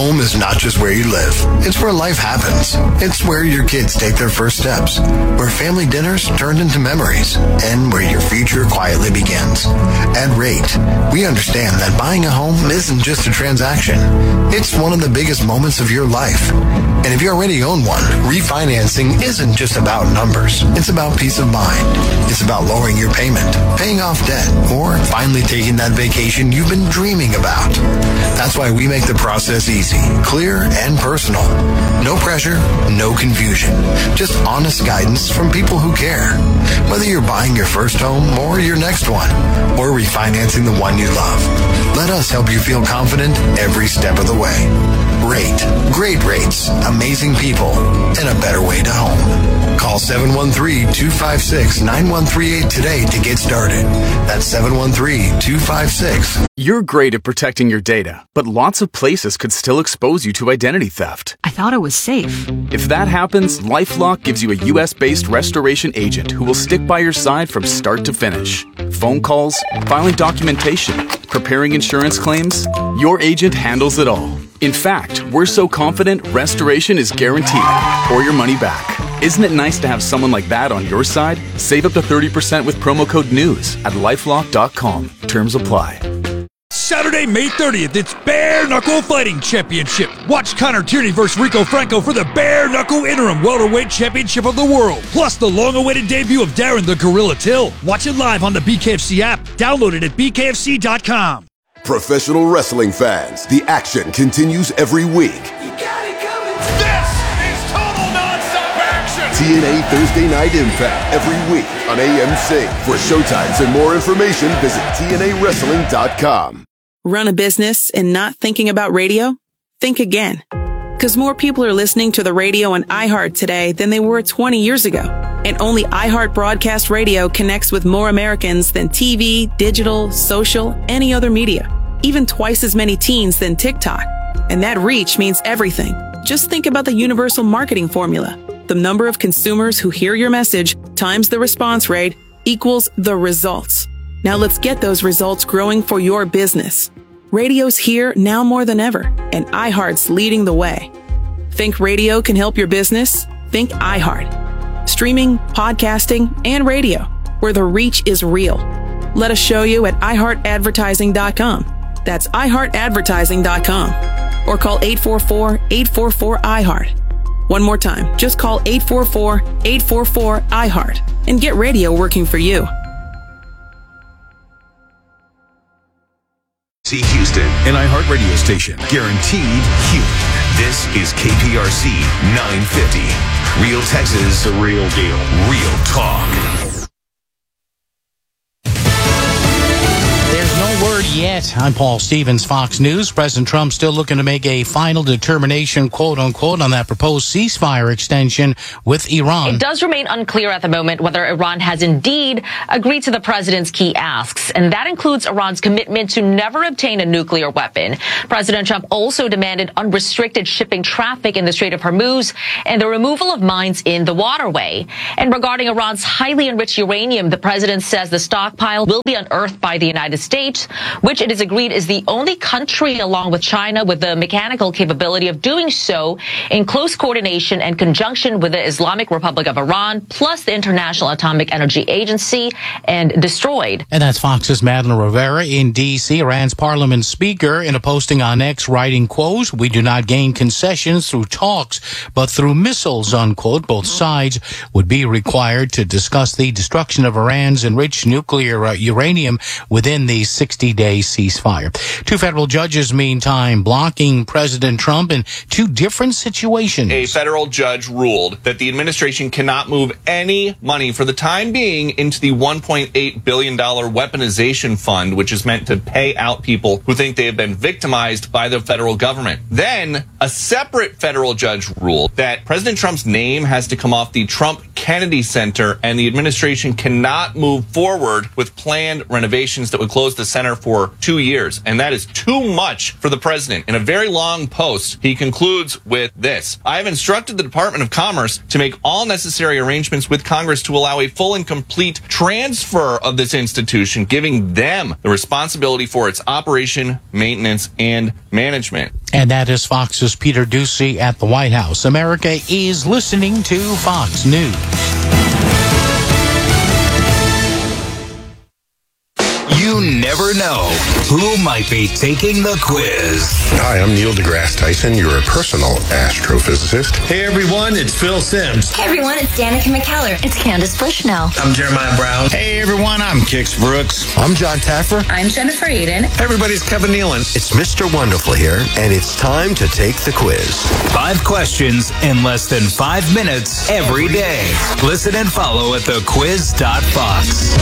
Home is not just where you live. It's where life happens. It's where your kids take their first steps, where family dinners turn into memories, and where your future quietly begins. At Rate, we understand that buying a home isn't just a transaction. It's one of the biggest moments of your life. And if you already own one, refinancing isn't just about numbers. It's about peace of mind. It's about lowering your payment, paying off debt, or finally taking that vacation you've been dreaming about. That's why we make the process easy, clear, and personal. No pressure, no confusion. Just honest guidance from people who care. Whether you're buying your first home or your next one, or refinancing the one you love, let us help you feel confident every step of the way. Rate. Great rates, amazing people, and a better way to home. Call 713-256-9138 today to get started. That's 713-256. You're great at protecting your data, but lots of places could still expose you to identity theft. I thought it was safe. If that happens, LifeLock gives you a U.S.-based restoration agent who will stick by your side from start to finish. Phone calls, filing documentation, preparing insurance claims, your agent handles it all. In fact, we're so confident restoration is guaranteed or your money back. Isn't it nice to have someone like that on your side? Save up to 30% with promo code NEWS at LifeLock.com. Terms apply. Saturday, May 30th, it's Bare Knuckle Fighting Championship. Watch Connor Tierney versus Rico Franco for the Bare Knuckle Interim Welterweight Championship of the World. Plus the long-awaited debut of Darren the Gorilla Till. Watch it live on the BKFC app. Download it at BKFC.com. Professional wrestling fans, the action continues every week. You got it coming. This is total nonstop action. TNA Thursday Night Impact every week on AMC. For showtimes and more information, visit TNAWrestling.com. Run a business and not thinking about radio? Think again. Because more people are listening to the radio on iHeart today than they were 20 years ago. And only iHeart Broadcast Radio connects with more Americans than TV, digital, social, any other media. Even twice as many teens than TikTok. And that reach means everything. Just think about the universal marketing formula. The number of consumers who hear your message times the response rate equals the results. Now let's get those results growing for your business. Radio's here now more than ever, and iHeart's leading the way. Think radio can help your business? Think iHeart. Streaming, podcasting, and radio, where the reach is real. Let us show you at iHeartAdvertising.com. That's iHeartAdvertising.com. Or call 844-844-iHeart. One more time, just call 844-844-iHeart and get radio working for you. See Houston, an iHeart radio station. Guaranteed human. This is KPRC 950. Real Texas. The real deal. Real talk. There's no word yet. I'm Paul Stevens, Fox News. President Trump still looking to make a final determination, quote unquote, on that proposed ceasefire extension with Iran. It does remain unclear at the moment whether Iran has indeed agreed to the president's key asks, and that includes Iran's commitment to never obtain a nuclear weapon. President Trump also demanded unrestricted shipping traffic in the Strait of Hormuz and the removal of mines in the waterway. And regarding Iran's highly enriched uranium, the president says the stockpile will be unearthed by the United States, which it is agreed is the only country, along with China, with the mechanical capability of doing so in close coordination and conjunction with the Islamic Republic of Iran, plus the International Atomic Energy Agency, and destroyed. And that's Fox's Madeline Rivera in D.C., Iran's parliament speaker, in a posting on X, writing, quote, "We do not gain concessions through talks, but through missiles," unquote. Both sides would be required to discuss the destruction of Iran's enriched nuclear uranium within the 60-day ceasefire. Two federal judges, meantime, blocking President Trump in two different situations. A federal judge ruled that the administration cannot move any money for the time being into the $1.8 billion weaponization fund, which is meant to pay out people who think they have been victimized by the federal government. Then a separate federal judge ruled that President Trump's name has to come off the Trump Kennedy Center, and the administration cannot move forward with planned renovations that would close the center for 2 years. And that is too much for the president. In a very long post, he concludes with this: "I have instructed the Department of Commerce to make all necessary arrangements with Congress to allow a full and complete transfer of this institution, giving them the responsibility for its operation, maintenance, and management." And that is Fox's Peter Doocy at the White House. America is listening to Fox News. You never know who might be taking the quiz. Hi, I'm Neil deGrasse Tyson, your personal astrophysicist. Hey everyone, it's Phil Simms. Hey everyone, it's Danica McKellar. It's Candace Bushnell. I'm Jeremiah Brown. Hey everyone, I'm Kix Brooks. I'm John Taffer. I'm Jennifer Aiden. Hey everybody, it's Kevin Nealon. It's Mr. Wonderful here, and it's time to take the quiz. 5 questions in less than 5 minutes every day. Listen and follow at thequiz.fox.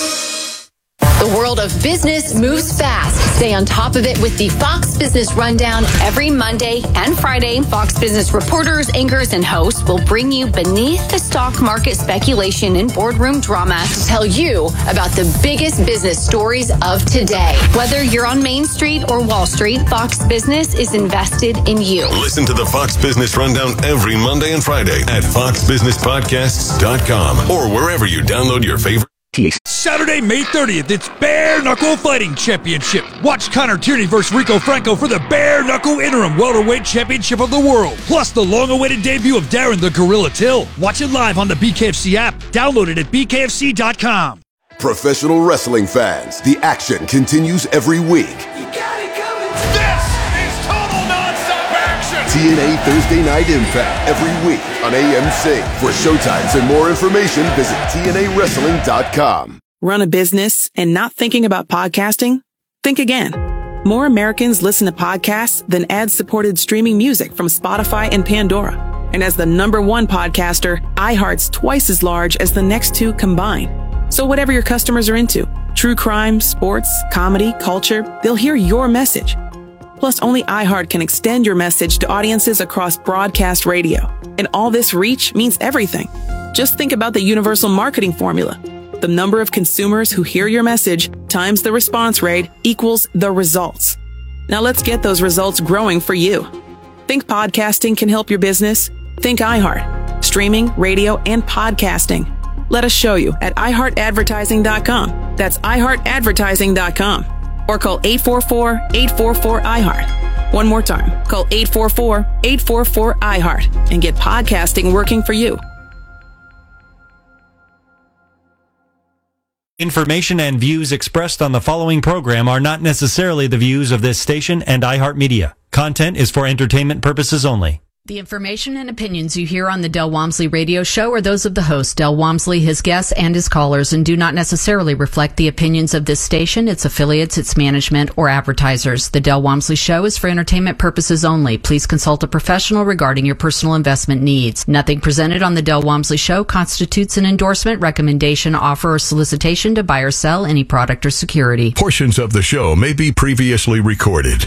The world of business moves fast. Stay on top of it with the Fox Business Rundown every Monday and Friday. Fox Business reporters, anchors, and hosts will bring you beneath the stock market speculation and boardroom drama to tell you about the biggest business stories of today. Whether you're on Main Street or Wall Street, Fox Business is invested in you. Listen to the Fox Business Rundown every Monday and Friday at foxbusinesspodcasts.com or wherever you download your favorite. Saturday, May 30th, it's Bare Knuckle Fighting Championship. Watch Connor Tierney versus Rico Franco for the Bare Knuckle Interim Welterweight Championship of the World. Plus the long-awaited debut of Darren the Gorilla Till. Watch it live on the BKFC app. Download it at bkfc.com. Professional wrestling fans, the action continues every week. You got it coming. This is total nonstop action. TNA Thursday Night Impact every week on AMC. For showtimes and more information, visit TNAWrestling.com. Run a business and not thinking about podcasting? Think again. More Americans listen to podcasts than ad-supported streaming music from Spotify and Pandora. And as the #1 podcaster, iHeart's twice as large as the next two combined. So whatever your customers are into, true crime, sports, comedy, culture, they'll hear your message. Plus, only iHeart can extend your message to audiences across broadcast radio. And all this reach means everything. Just think about the universal marketing formula. The number of consumers who hear your message times the response rate equals the results. Now let's get those results growing for you. Think podcasting can help your business? Think iHeart. Streaming, radio, and podcasting. Let us show you at iHeartAdvertising.com. That's iHeartAdvertising.com. Or call 844-844-iHeart. One more time, call 844-844-iHeart and get podcasting working for you. Information and views expressed on the following program are not necessarily the views of this station and iHeartMedia. Content is for entertainment purposes only. The information and opinions you hear on the Del Walmsley radio show are those of the host, Del Walmsley, his guests, and his callers, and do not necessarily reflect the opinions of this station, its affiliates, its management, or advertisers. The Del Walmsley show is for entertainment purposes only. Please consult a professional regarding your personal investment needs. Nothing presented on the Del Walmsley show constitutes an endorsement, recommendation, offer, or solicitation to buy or sell any product or security. Portions of the show may be previously recorded.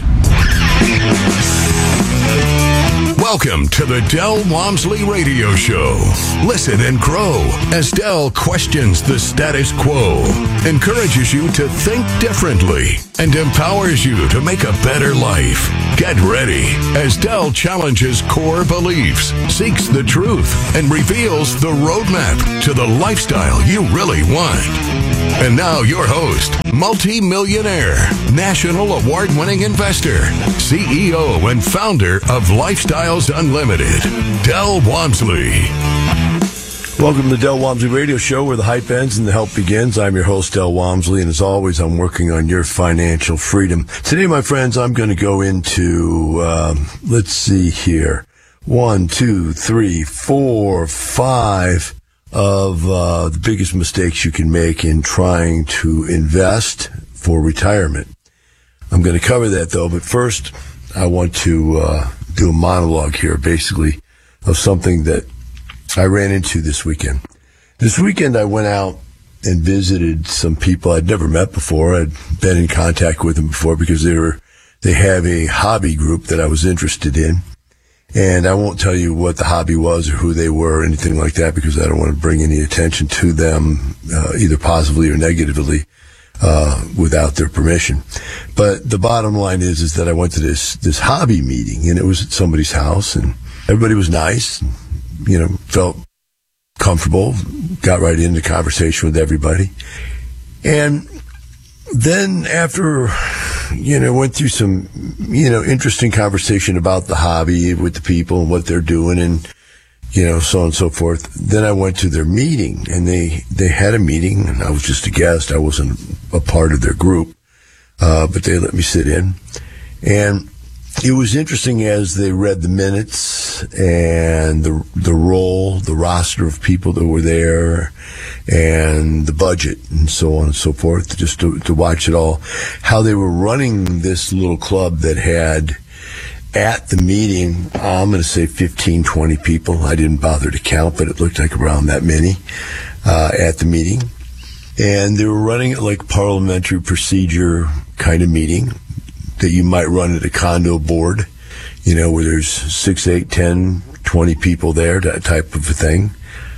Welcome to the Del Walmsley Radio Show. Listen and grow as Del questions the status quo, encourages you to think differently, and empowers you to make a better life. Get ready as Del challenges core beliefs, seeks the truth, and reveals the roadmap to the lifestyle you really want. And now your host, multi-millionaire, national award-winning investor, CEO and founder of Lifestyles Unlimited, Del Walmsley. Welcome to the Del Walmsley Radio Show, where the hype ends and the help begins. I'm your host, Del Walmsley, and as always, I'm working on your financial freedom. Today, my friends, I'm going to go into, let's see here, 1, 2, 3, 4, 5 of the biggest mistakes you can make in trying to invest for retirement. I'm going to cover that, though, but first, I want to do a monologue here, basically, of something that I ran into this weekend. This weekend, I went out and visited some people I'd never met before. I'd been in contact with them before because they have a hobby group that I was interested in. And I won't tell you what the hobby was or who they were or anything like that because I don't want to bring any attention to them, either positively or negatively, without their permission. But the bottom line is that I went to this hobby meeting, and it was at somebody's house, and everybody was nice, and, felt comfortable, got right into conversation with everybody. And then after, went through some, interesting conversation about the hobby with the people and what they're doing and, so on and so forth. Then I went to their meeting, and they had a meeting, and I was just a guest. I wasn't a part of their group, but they let me sit in. And it was interesting as they read the minutes and the roster of people that were there and the budget and so on and so forth, just to watch it all, how they were running this little club that had at the meeting, I'm going to say 15, 20 people. I didn't bother to count, but it looked like around that many at the meeting. And they were running it like parliamentary procedure kind of meeting that you might run at a condo board, where there's 6, 8, 10, 20 people there, that type of a thing.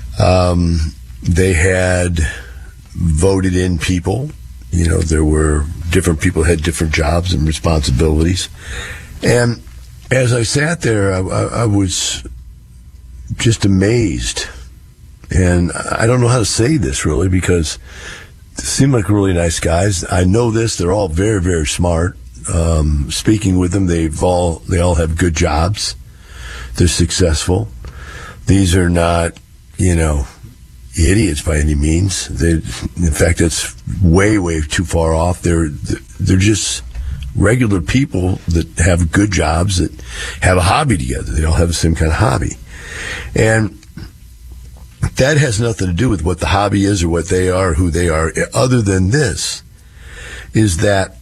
They had voted in people. There were different people had different jobs and responsibilities. And as I sat there, I was just amazed. And I don't know how to say this really, because they seem like really nice guys. I know this. They're all very, very smart. Speaking with them, they all have good jobs. They're successful. These are not, idiots by any means. In fact, that's way, way too far off. They're just regular people that have good jobs, that have a hobby together. They all have the same kind of hobby. And that has nothing to do with what the hobby is or what they are, who they are, other than this, is that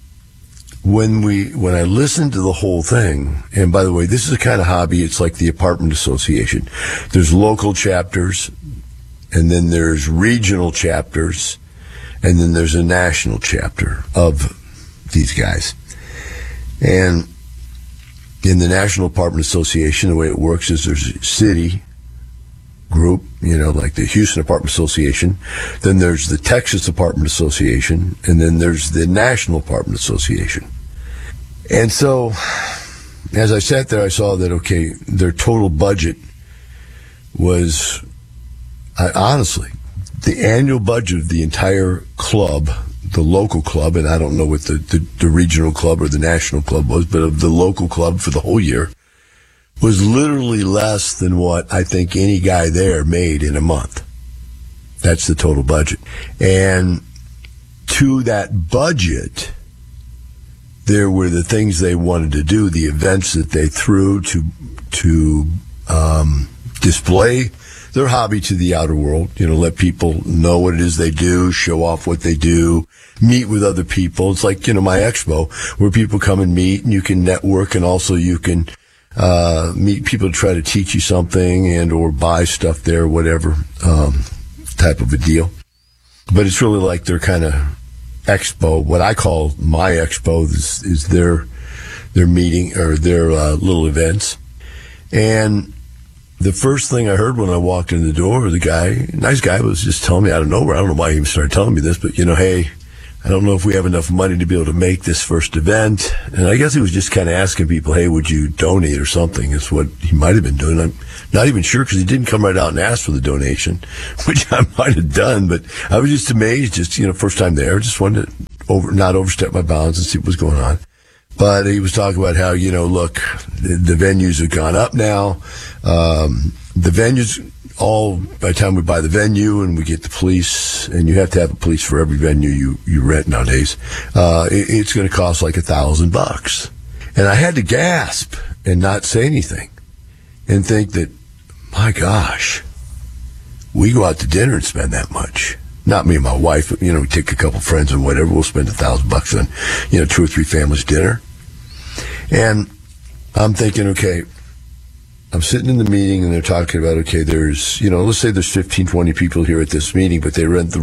when I listened to the whole thing, and by the way, this is a kind of hobby, it's like the apartment association. There's local chapters, and then there's regional chapters, and then there's a national chapter of these guys. And in the National Apartment Association, the way it works is there's a city group, like the Houston Apartment Association, then there's the Texas Apartment Association, and then there's the National Apartment Association. And so, as I sat there, I saw that, okay, their total budget was, honestly, the annual budget of the entire club, the local club, and I don't know what the regional club or the national club was, but of the local club for the whole year, was literally less than what I think any guy there made in a month. That's the total budget. And to that budget, there were the things they wanted to do, the events that they threw to display their hobby to the outer world, let people know what it is they do, show off what they do, meet with other people. It's like, my expo, where people come and meet, and you can network, and also you can meet people to try to teach you something and or buy stuff there, whatever type of a deal. But it's really like their kind of expo. What I call my expo is their meeting or their little events. And the first thing I heard when I walked in the door, the guy, nice guy, was just telling me out of nowhere. I don't know why he even started telling me this, but hey, I don't know if we have enough money to be able to make this first event. And I guess he was just kind of asking people, hey, would you donate or something, is what he might have been doing. I'm not even sure, because he didn't come right out and ask for the donation, which I might have done. But I was just amazed, first time there. Just wanted to not overstep my bounds and see what was going on. But he was talking about how, look, the venues have gone up now. The venues, by the time we buy the venue and we get the police, and you have to have a police for every venue you rent nowadays, it's going to cost like $1,000. And I had to gasp and not say anything and think that, my gosh, we go out to dinner and spend that much. Not me and my wife, but, we take a couple friends and whatever. We'll spend $1,000 on, 2 or 3 families dinner. And I'm thinking, okay, I'm sitting in the meeting and they're talking about, okay, there's, let's say there's 15, 20 people here at this meeting, but they rent the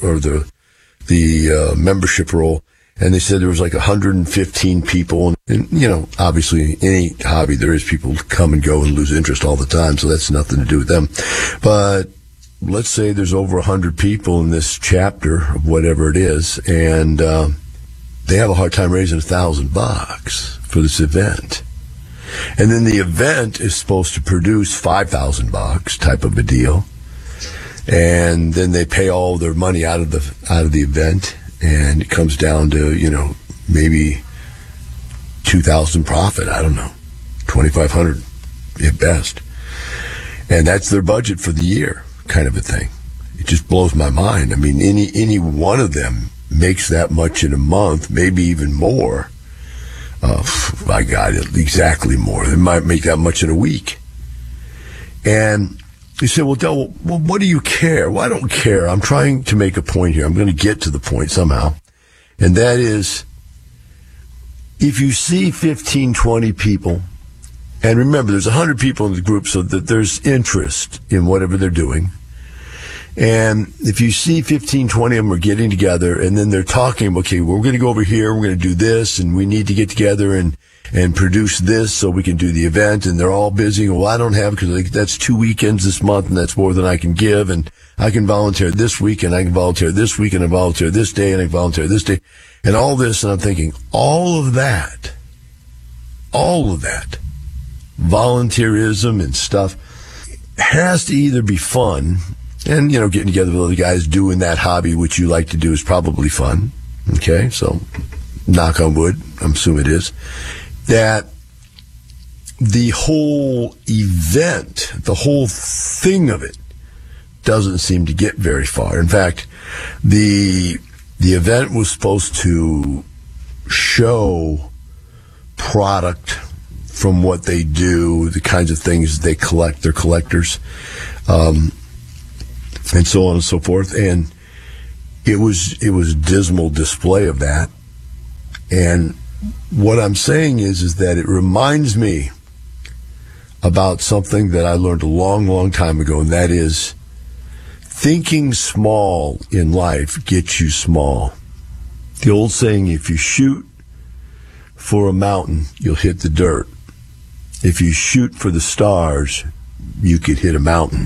membership roll. And they said there was like 115 people. And, obviously any hobby, there is people come and go and lose interest all the time. So that's nothing to do with them. But let's say there's over 100 people in this chapter of whatever it is, and they have a hard time raising $1,000 for this event. And then the event is supposed to produce $5,000 type of a deal, and then they pay all their money out of the event, and it comes down to, maybe 2,000 profit. I don't know, 2,500 at best. And that's their budget for the year, kind of a thing. It just blows my mind. I mean, any one of them makes that much in a month, maybe even more. My God, exactly more. They might make that much in a week. And you say, well, Del, what do you care? Well, I don't care. I'm trying to make a point here. I'm going to get to the point somehow. And that is, if you see 15, 20 people, and remember, there's 100 people in the group, so that there's interest in whatever they're doing. And if you see 15, 20 of them are getting together, and then they're talking, okay, we're going to go over here, we're going to do this, and we need to get together and produce this so we can do the event, and they're all busy. Well, I don't have, because that's 2 weekends this month, and that's more than I can give, and I can volunteer this week, and I can volunteer this week, and I volunteer this day, and I can volunteer this day, and all this, and I'm thinking, all of that, volunteerism and stuff has to either be fun, and, getting together with other guys doing that hobby, which you like to do, is probably fun. Okay, so knock on wood, I'm assuming it is. That the whole event, the whole thing of it, doesn't seem to get very far. In fact, the event was supposed to show product from what they do, the kinds of things they collect, they're collectors, and so on and so forth. And it was a dismal display of that. And what I'm saying is that it reminds me about something that I learned a long, long time ago, and that is thinking small in life gets you small. The old saying, if you shoot for a mountain, you'll hit the dirt. If you shoot for the stars, you could hit a mountain.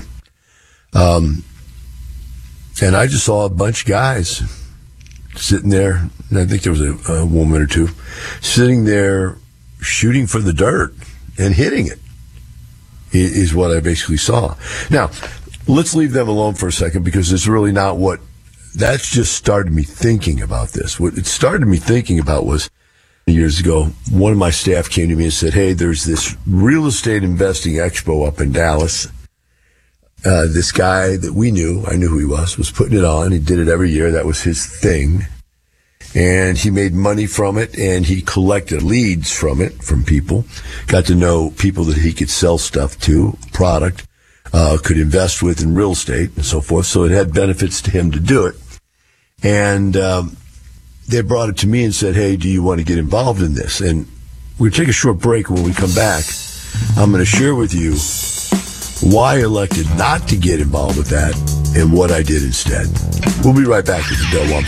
And I just saw a bunch of guys sitting there, and I think there was a woman or two, sitting there shooting for the dirt and hitting it, is what I basically saw. Now, let's leave them alone for a second, because it's really not what, that's just started me thinking about this. What it started me thinking about was, years ago, one of my staff came to me and said, hey, there's this real estate investing expo up in Dallas. This guy that we knew, I knew who he was putting it on. He did it every year. That was his thing. And he made money from it, and he collected leads from it, from people. Got to know people that he could sell stuff to, product, could invest with in real estate and so forth. So it had benefits to him to do it. And they brought it to me and said, hey, do you want to get involved in this? And we're going to take a short break. When we come back, I'm going to share with you why I elected not to get involved with that and what I did instead. We'll be right back with the Del Walmsley